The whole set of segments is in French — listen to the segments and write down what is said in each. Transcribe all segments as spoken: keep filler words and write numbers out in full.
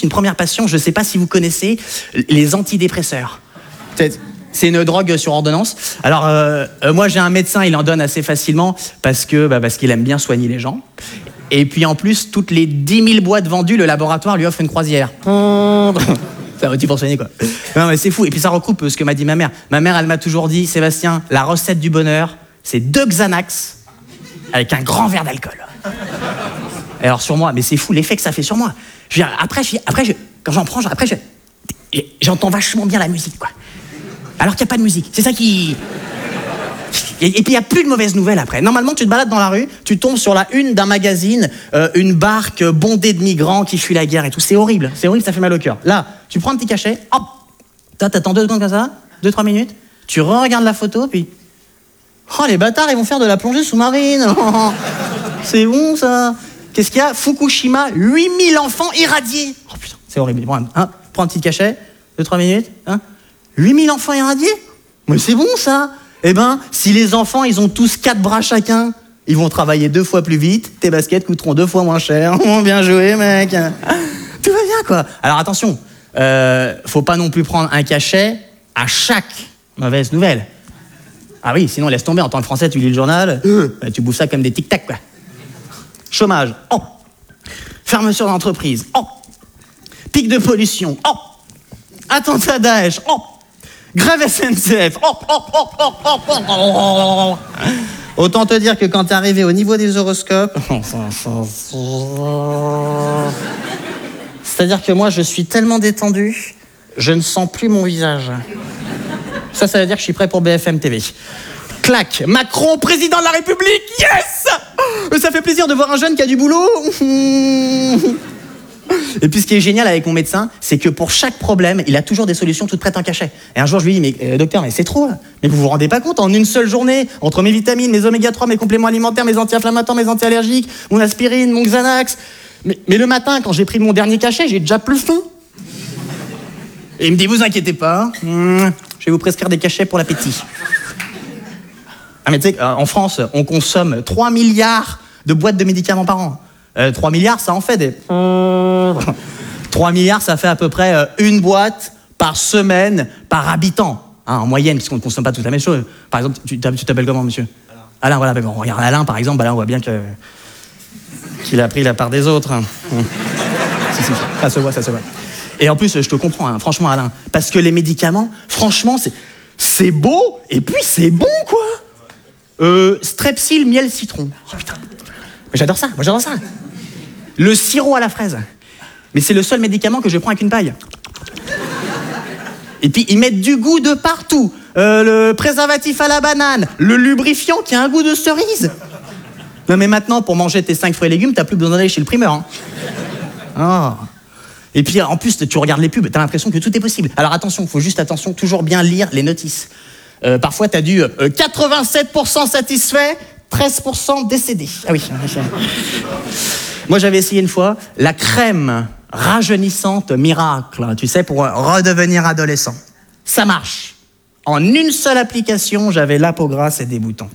une première passion. Je sais pas si vous connaissez les antidépresseurs. C'est, c'est une drogue sur ordonnance. Alors, euh, euh, moi, j'ai un médecin, il en donne assez facilement parce que, bah, parce qu'il aime bien soigner les gens. Et puis, en plus, toutes les dix mille boîtes vendues, le laboratoire lui offre une croisière. C'est un outil pour soigner, quoi. Non, mais c'est fou. Et puis, ça recoupe ce que m'a dit ma mère. Ma mère, elle m'a toujours dit, Sébastien, la recette du bonheur, c'est deux Xanax avec un grand verre d'alcool. Et alors, sur moi, mais c'est fou l'effet que ça fait sur moi. Je veux dire, après, je, après je, quand j'en prends, après, je, j'entends vachement bien la musique, quoi. Alors qu'il n'y a pas de musique. C'est ça qui... Et, et puis, il n'y a plus de mauvaises nouvelles après. Normalement, tu te balades dans la rue, tu tombes sur la une d'un magazine, euh, une barque bondée de migrants qui fuient la guerre et tout. C'est horrible. C'est horrible, ça fait mal au cœur. Là, tu prends un petit cachet, hop, t'attends deux secondes comme ça, deux, trois minutes, tu re-regardes la photo, puis... Oh, les bâtards, ils vont faire de la plongée sous-marine. C'est bon, ça. Qu'est-ce qu'il y a? Fukushima, huit mille enfants irradiés. Oh putain, c'est horrible. Bon, hein, prends un petit cachet, deux, trois minutes, hein. huit mille enfants irradiés? Mais c'est bon, ça. Eh ben, si les enfants, ils ont tous quatre bras chacun, ils vont travailler deux fois plus vite, tes baskets coûteront deux fois moins cher. Oh, bien joué, mec. Tout va bien, quoi. Alors, attention, euh, faut pas non plus prendre un cachet à chaque mauvaise nouvelle. Ah oui, sinon, laisse tomber. En tant que Français, tu lis le journal, euh, tu bouffes ça comme des tic-tac, quoi. Chômage, oh. Fermeture d'entreprise, oh. Pic de pollution, oh. Attentat Daesh, oh. Grève S N C F, oh, oh, oh, oh, oh, oh, oh. Autant te dire que quand t'es arrivé au niveau des horoscopes... C'est-à-dire que moi, je suis tellement détendu, je ne sens plus mon visage. Ça, ça veut dire que je suis prêt pour B F M T V. Clac, Macron, président de la République, yes! Ça fait plaisir de voir un jeune qui a du boulot. Et puis ce qui est génial avec mon médecin, c'est que pour chaque problème, il a toujours des solutions toutes prêtes en cachet. Et un jour, je lui dis, mais euh, docteur, mais c'est trop, là. Mais vous vous rendez pas compte, en une seule journée, entre mes vitamines, mes oméga trois, mes compléments alimentaires, mes anti-inflammatoires, mes anti-allergiques, mon aspirine, mon Xanax. Mais, mais le matin, quand j'ai pris mon dernier cachet, j'ai déjà plus faim. Et il me dit, vous inquiétez pas, hmm, je vais vous prescrire des cachets pour l'appétit. Ah mais tu sais, en France, on consomme trois milliards de boîtes de médicaments par an. Euh, trois milliards, ça en fait des... trois milliards, ça fait à peu près euh, une boîte par semaine, par habitant, hein, en moyenne, puisqu'on ne consomme pas toute la même chose. Par exemple, tu, tu t'appelles comment, monsieur? Alain. Alain, voilà, ben bon, regarde Alain, par exemple, ben là, on voit bien que... qu'il a pris la part des autres. Hein. si, si, ça se voit, ça se voit. Et en plus, je te comprends, hein, franchement, Alain, parce que les médicaments, franchement, c'est, c'est beau, et puis c'est bon, quoi. Euh, strepsil, miel, citron. Oh putain, mais j'adore ça, moi j'adore ça. Le sirop à la fraise. Mais c'est le seul médicament que je prends avec une paille. Et puis ils mettent du goût de partout. Euh, le préservatif à la banane, le lubrifiant qui a un goût de cerise. Non mais maintenant, pour manger tes cinq fruits et légumes, t'as plus besoin d'aller chez le primeur. Hein. Oh. Et puis en plus, tu regardes les pubs, t'as l'impression que tout est possible. Alors attention, faut juste attention, toujours bien lire les notices. Euh, parfois, t'as du euh, quatre-vingt-sept pour cent satisfait, treize pour cent décédé. Ah oui. Moi, j'avais essayé une fois la crème rajeunissante miracle, tu sais, pour redevenir adolescent. Ça marche. En une seule application, j'avais la peau grasse et des boutons.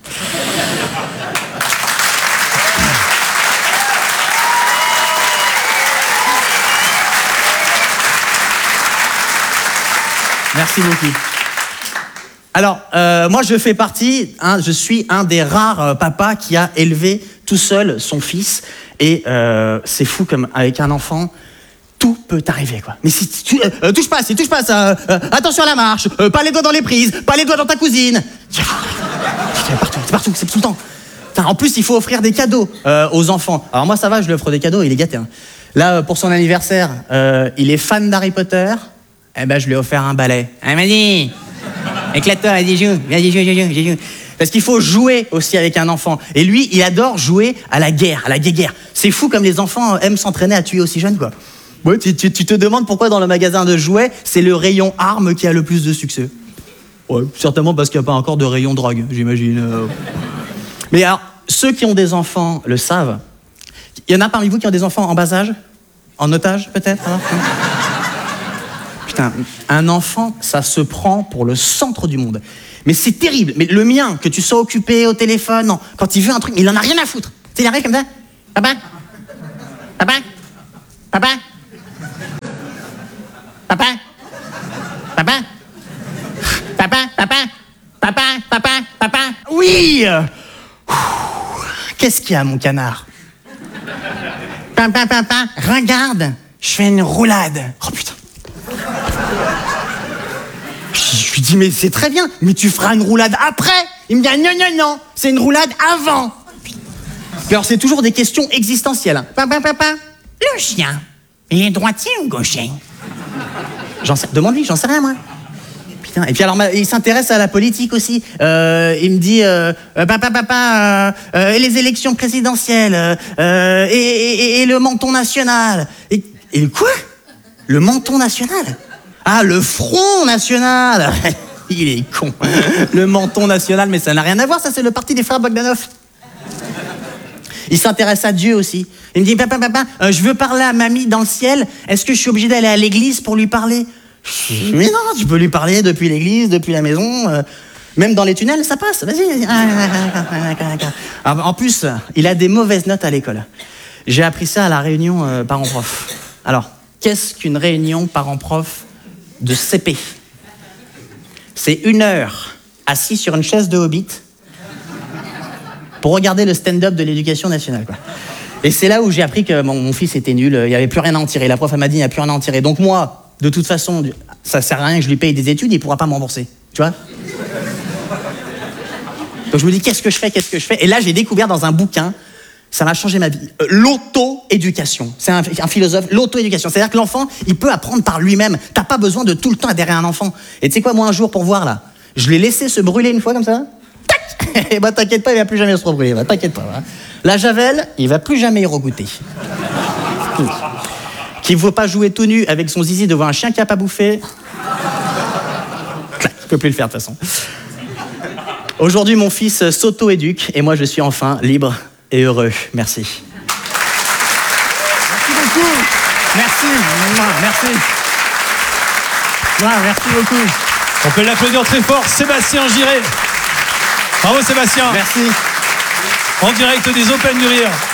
Merci beaucoup. Alors, euh, moi, je fais partie, hein, je suis un des rares euh, papas qui a élevé tout seul son fils. Et euh, c'est fou comme avec un enfant, tout peut arriver, quoi. Mais si tu euh, euh, touche pas, si touche pas ça, euh, attention à la marche, euh, pas les doigts dans les prises, pas les doigts dans ta cousine. C'est partout, c'est partout, c'est tout le temps. Enfin, en plus, il faut offrir des cadeaux euh, aux enfants. Alors moi, ça va, je lui offre des cadeaux, il est gâté. Hein. Là, pour son anniversaire, euh, il est fan d'Harry Potter. Eh ben, je lui ai offert un balai. Ah, vas-y, éclate-toi, vas-y, joue, vas-y, joue, joue, joue, joue. Parce qu'il faut jouer aussi avec un enfant. Et lui, il adore jouer à la guerre, à la guéguerre. C'est fou comme les enfants aiment s'entraîner à tuer aussi jeune, quoi. Ouais, tu, tu, tu te demandes pourquoi dans le magasin de jouets, c'est le rayon armes qui a le plus de succès. Ouais, certainement parce qu'il n'y a pas encore de rayon drogue, j'imagine. Mais alors, ceux qui ont des enfants le savent. Il y en a parmi vous qui ont des enfants en bas âge? En otage, peut-être hein? Putain, un enfant, ça se prend pour le centre du monde. Mais c'est terrible. Mais le mien, que tu sois occupé au téléphone, non, quand il veut un truc, il en a rien à foutre. Tu sais, il arrive comme ça. Papa? Papa? Papa? Papa? Papa? Papa? Papa? Papa? Papa? Papa? Oui! Qu'est-ce qu'il y a, mon canard? Papa, papa, regarde, je fais une roulade. Oh putain. Je lui dis, mais c'est très bien, mais tu feras une roulade après. Il me dit, non, non, non, c'est une roulade avant. Puis alors, c'est toujours des questions existentielles. Papa, papa, le chien, il est droitier ou gaucher? J'en sais, demande-lui, j'en sais rien, moi. Putain. Et puis alors, il s'intéresse à la politique aussi. Euh, il me dit, euh, papa, papa, euh, euh, et les élections présidentielles, euh, et, et, et le menton national. Et, et quoi? Le menton national? Ah, le Front National. Il est con. Le menton national, mais ça n'a rien à voir, ça c'est le parti des frères Bogdanov. Il s'intéresse à Dieu aussi. Il me dit, papa, papa, euh, je veux parler à mamie dans le ciel. Est-ce que je suis obligé d'aller à l'église pour lui parler? Mais non, tu peux lui parler depuis l'église, depuis la maison, euh, même dans les tunnels, ça passe. Vas-y. En plus, il a des mauvaises notes à l'école. J'ai appris ça à la réunion euh, parents-prof. Alors, qu'est-ce qu'une réunion parents-prof de C P? C'est une heure assis sur une chaise de hobbit pour regarder le stand-up de l'éducation nationale, quoi. Et c'est là où j'ai appris que mon, mon fils était nul, il n'y avait plus rien à en tirer. La prof m'a dit, il n'y a plus rien à en tirer. Donc moi, de toute façon, ça sert à rien que je lui paye des études, il ne pourra pas me rembourser. Tu vois? Donc je me dis, qu'est-ce que je fais, qu'est-ce que je fais? Et là, j'ai découvert dans un bouquin, ça m'a changé ma vie, euh, l'auto-éducation. C'est un, un philosophe, l'auto-éducation. C'est-à-dire que l'enfant, il peut apprendre par lui-même. T'as pas besoin de tout le temps adhérer à un enfant. Et tu sais quoi, moi, un jour, pour voir, là, je l'ai laissé se brûler une fois comme ça. Tac! Et bah t'inquiète pas, il va plus jamais se rebrûler. Bah, t'inquiète pas. Hein. La javel, il va plus jamais y regoûter. Qu'il ne faut pas jouer tout nu avec son zizi devant un chien qui a pas bouffé. Clac, je peux plus le faire de toute façon. Aujourd'hui, mon fils s'auto-éduque et moi, je suis enfin libre et heureux. Merci. Merci beaucoup. Merci. Merci. Ouais, merci beaucoup. On peut l'applaudir très fort, Sébastien Giré. Bravo Sébastien. Merci. En direct des Open du Rire.